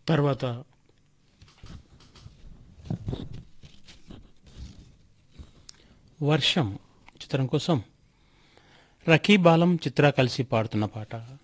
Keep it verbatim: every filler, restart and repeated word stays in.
తర్వాత వర్షం చిత్రం కోసం రకీబాలం చిత్ర కలిసి పాడుతున్న పాట.